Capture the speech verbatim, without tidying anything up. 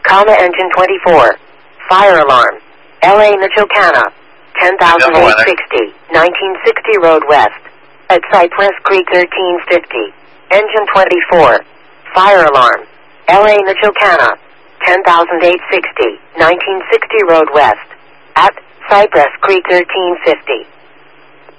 comma engine twenty-four. Fire alarm. L A Michoacana. ten thousand eight hundred sixty, nineteen sixty Road West. At Cypress Creek thirteen fifty. Engine twenty-four. Fire alarm. L A Michoacana. ten thousand eight hundred sixty, nineteen sixty Road West. At Cypress Creek thirteen fifty.